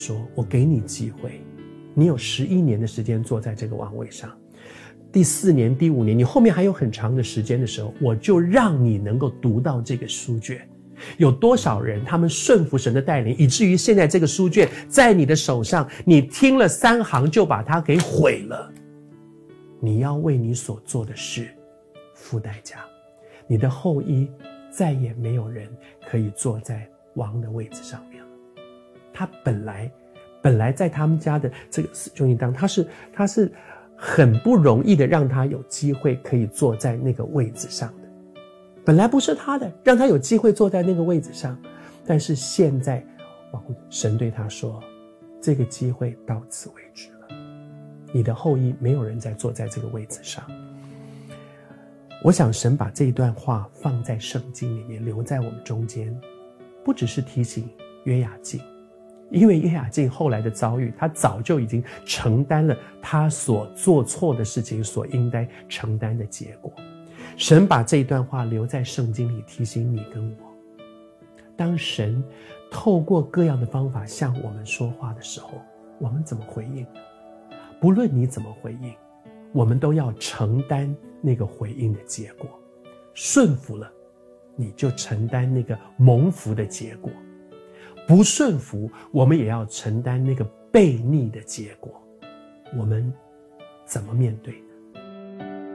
说，我给你机会，你有11年的时间坐在这个王位上，第4年、第5年，你后面还有很长的时间的时候，我就让你能够读到这个书卷。有多少人他们顺服神的带领，以至于现在这个书卷在你的手上，你听了3行就把它给毁了。你要为你所做的事付代价，你的后裔再也没有人可以坐在王的位置上面了。他本来在他们家的这个兄弟当，他是很不容易的让他有机会可以坐在那个位置上的，本来不是他的，让他有机会坐在那个位置上，但是现在神对他说，这个机会到此为止了，你的后裔没有人再坐在这个位置上。我想神把这一段话放在圣经里面，留在我们中间，不只是提醒约雅敬，因为约雅敬后来的遭遇，他早就已经承担了他所做错的事情所应该承担的结果。神把这一段话留在圣经里，提醒你跟我，当神透过各样的方法向我们说话的时候，我们怎么回应？不论你怎么回应，我们都要承担那个回应的结果。顺服了，你就承担那个蒙福的结果；不顺服，我们也要承担那个悖逆的结果。我们怎么面对？